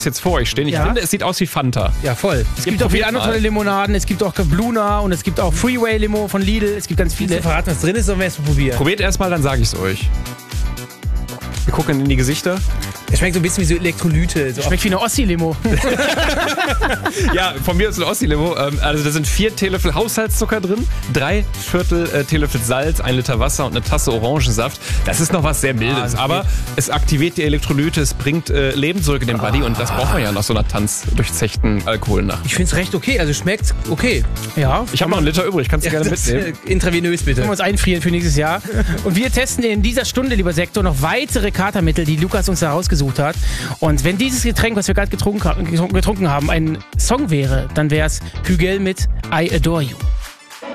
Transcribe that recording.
jetzt vor euch stehen. Ich finde, es sieht aus wie Fanta. Ja, voll. Es gibt auch viele andere tolle Limonaden. Es gibt auch Bluna und es gibt auch Freeway Limo von Lidl. Es gibt ganz viele. Zu verraten, was drin ist, sollen wir erst mal probieren. Probiert erstmal, dann sage ich es euch. Wir gucken in die Gesichter. Es schmeckt so ein bisschen wie so Elektrolyte. So Schmeckt wie eine Ossi-Limo. Ja, von mir ist ein Ossi-Limo. Also da sind 4 Teelöffel Haushaltszucker drin, 3/4 Teelöffel Salz, 1 Liter Wasser und eine Tasse Orangensaft. Das ist noch was sehr Mildes, aber es aktiviert die Elektrolyte, es bringt Leben zurück in den Body und das braucht man ja nach so einer tanzdurchzechten Alkoholnacht. Ich finde es recht okay, also schmeckt okay. Ja. Ich habe noch einen Liter übrig, kannst du gerne mitnehmen. Intravenös bitte. Können wir uns einfrieren für nächstes Jahr. Und wir testen in dieser Stunde, lieber Sektor, noch weitere Katermittel, die Lukas uns da rausgesucht hat. Und wenn dieses Getränk, was wir gerade getrunken haben, ein Song wäre, dann wäre es Hügel mit I Adore You.